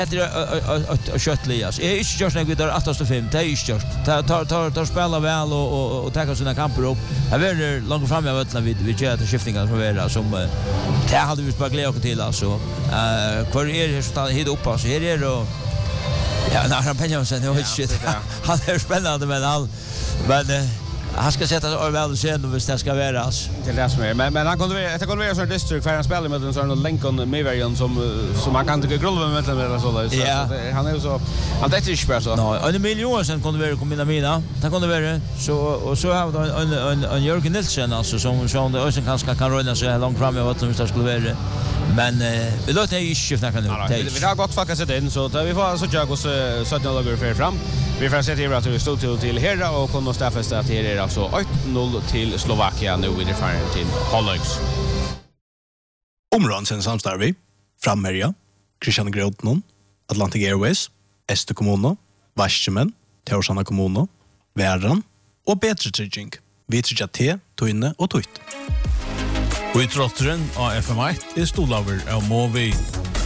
Det köttligas. Är inte just när vi där 8-5. Det är inte just. Tar spela väl och ta sina kamper upp. Jag vill långt fram jag vet när vi gör det skiftningar som är som det hade vi bara glädje till alltså. Kvar är så hit upp så här är då ja, när pengar sen och shit. Han är spännande men han ska sätta sig väl sen och det ska vara alltså. Till det som är. Men han kunde vara så district för han spelar med en sån Lincoln Meverian som man kan inte grolva med eller så där. Ja. Han är så han det är inte spär så. Nej, 1 miljon sen kunde vara komma mina. Det kunde vara så och så har en Jörgen Nilsson alltså som det också kan röna sig långt fram i vad det skulle vara. Men vi låter ju skifta kan nu. Vi har gått faktiskt in så där vi får så jag oss 17 lager för fram. Vi får se till att vi stod till Herra och kommer stäffast att här är alltså 8-0 till Slovakia nu i det final till Hollands. Områden samstarvi, Framherja, Christian Grotnon, Atlantic Airways, Este Kommuno, Varsjemen, Torsana Kommuno, Värran och Bättre Trygging. Vi tryggar te, Tøyne och Tøyt. Og i trotteren av FM1 er stolaver av Movi.